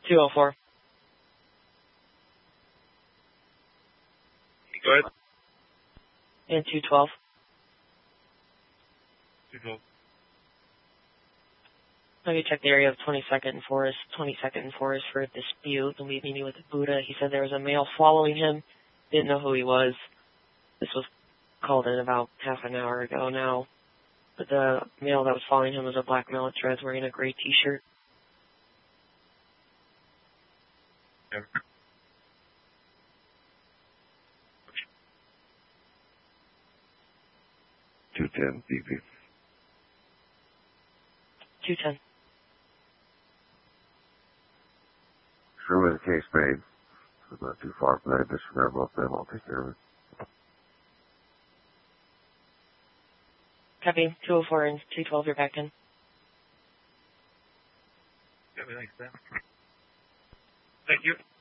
204. Go ahead. And 212. 212. Let me check the area of 22nd and Forest. 22nd and Forest for a dispute. The lead meeting with the Buddha. He said there was a male following him. Didn't know who he was. This was called in about half an hour ago now. But the male that was following him was a black male with dreads wearing a gray t-shirt. Yeah. 210 DP. 210. Sure, the case made. It's not too far from that. Disregard both of them. I'll take care of it. Copy. 204 and 212, you're back in. Copy, thanks, Ben. Thank you.